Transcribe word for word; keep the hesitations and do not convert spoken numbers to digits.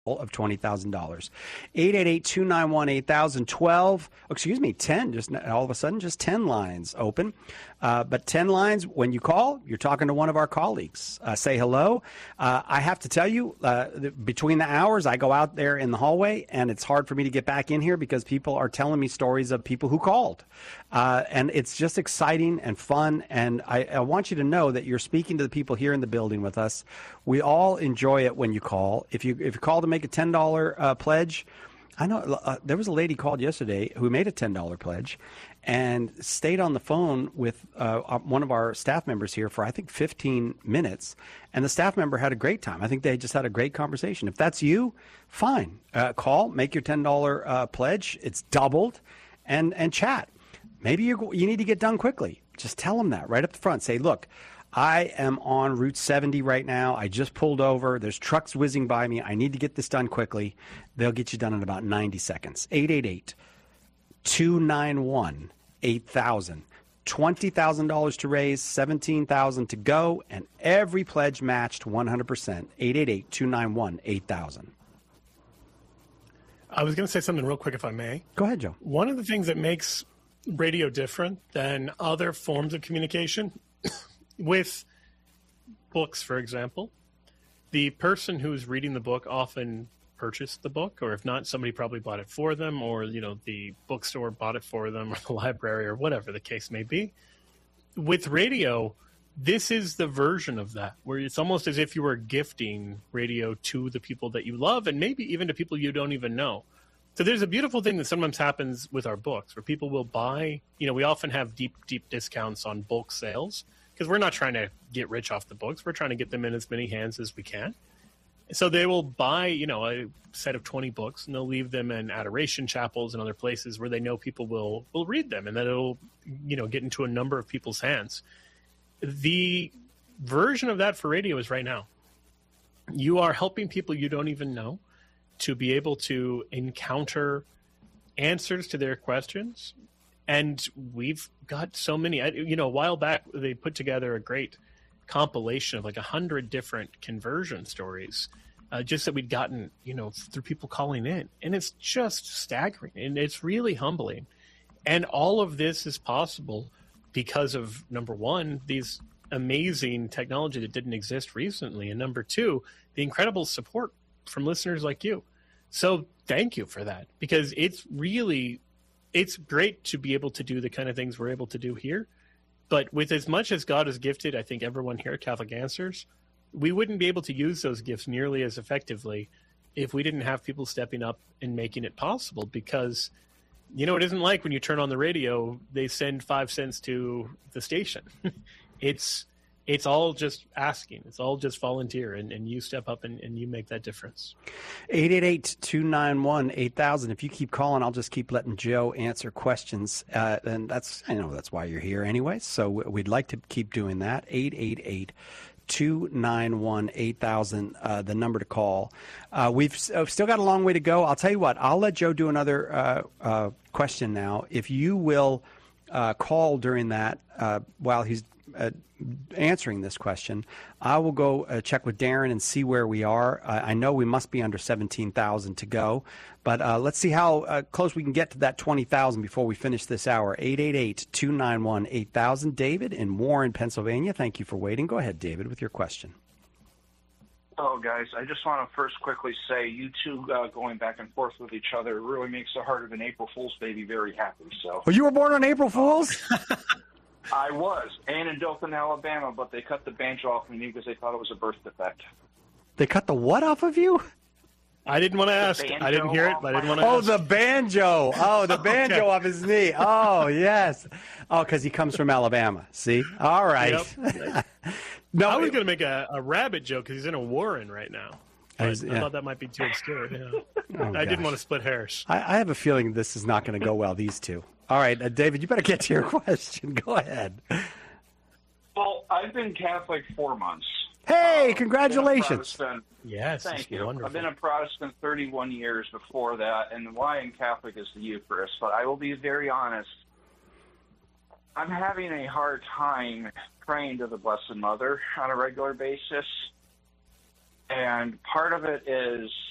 of twenty thousand dollars. eight eight eight, two nine one, eight thousand, twelve, excuse me, ten, just all of a sudden, just ten lines open. Uh, but ten lines, when you call, you're talking to one of our colleagues. Uh, say hello. Uh, I have to tell you, uh, between the hours, I go out there in the hallway, and it's hard for me to get back in here because people are telling me stories of people who called. Uh, and it's just exciting and fun, and I, I want you to know that you're speaking to the people here in the building with us. We all enjoy it when you call. If you if you call to make a ten dollars uh, pledge, I know uh, there was a lady called yesterday who made a ten dollars pledge and stayed on the phone with uh, one of our staff members here for, I think, fifteen minutes. And the staff member had a great time. I think they just had a great conversation. If that's you, fine. Uh, call, make your ten dollars uh, pledge. It's doubled, and, and chat. Maybe you you need to get done quickly. Just tell them that right up the front. Say, look, I am on Route seventy right now. I just pulled over. There's trucks whizzing by me. I need to get this done quickly. They'll get you done in about ninety seconds. eight eight eight, two nine one, eight thousand. twenty thousand dollars to raise, seventeen thousand dollars to go, and every pledge matched one hundred percent. eight eight eight, two nine one, eight thousand. I was going to say something real quick, if I may. Go ahead, Joe. One of the things that makes radio different than other forms of communication with books, for example, the person who's reading the book often purchased the book, or if not, somebody probably bought it for them, or, you know, the bookstore bought it for them, or the library, or whatever the case may be. With radio, this is the version of that, where it's almost as if you were gifting radio to the people that you love, and maybe even to people you don't even know. So there's a beautiful thing that sometimes happens with our books, where people will buy, you know, we often have deep, deep discounts on bulk sales, because we're not trying to get rich off the books. We're trying to get them in as many hands as we can. So they will buy, you know, a set of twenty books, and they'll leave them in adoration chapels and other places where they know people will, will read them, and that it'll, you know, get into a number of people's hands. The version of that for radio is right now. You are helping people you don't even know to be able to encounter answers to their questions. And we've got so many, you know, a while back, they put together a great compilation of like a hundred different conversion stories, uh, just that we'd gotten, you know, through people calling in. And it's just staggering, and it's really humbling. And all of this is possible because of, number one, these amazing technology that didn't exist recently. And number two, the incredible support from listeners like you. So thank you for that, because it's really, it's great to be able to do the kind of things we're able to do here. But with as much as God has gifted, I think, everyone here at Catholic Answers, we wouldn't be able to use those gifts nearly as effectively if we didn't have people stepping up and making it possible. Because, you know, it isn't like when you turn on the radio, they send five cents to the station. it's it's all just asking. It's all just volunteer, and, and you step up and, and you make that difference. eight eight eight, two nine one, eight thousand. If you keep calling, I'll just keep letting Joe answer questions. Uh, and that's, I know that's why you're here anyway. So we'd like to keep doing that. eight eight eight, two nine one, eight thousand, uh, the number to call. Uh, we've uh, still got a long way to go. I'll tell you what, I'll let Joe do another uh, uh, question now. If you will uh, call during that uh, while he's uh, answering this question, I will go uh, check with Darren and see where we are. Uh, I know we must be under seventeen thousand to go, but uh, let's see how uh, close we can get to that twenty thousand before we finish this hour. eight eight eight, two nine one, eight thousand. David in Warren, Pennsylvania. Thank you for waiting. Go ahead, David, with your question. Hello, guys. I just want to first quickly say you two uh, going back and forth with each other really makes the heart of an April Fool's baby very happy. So. Well, you were born on April Fool's? I was, and in Dothan, Alabama, but they cut the banjo off of me because they thought it was a birth defect. They cut the what off of you? I didn't want to ask. I didn't hear it, but I didn't want to oh, ask. Oh, the banjo. Oh, the banjo okay. off his knee. Oh, yes. Oh, because he comes from Alabama. See? All right. Yep. no, I was it, going to make a, a rabbit joke because he's in a Warren right now. Was, I yeah. thought that might be too obscure. Yeah. Oh, I didn't want to split hairs. I, I have a feeling this is not going to go well, these two. All right, uh, David, you better get to your question. Go ahead. Well, I've been Catholic four months. Hey, um, congratulations. Yes, thank you. Wonderful. I've been a Protestant thirty-one years before that, and why I'm Catholic is the Eucharist. But I will be very honest. I'm having a hard time praying to the Blessed Mother on a regular basis. And part of it is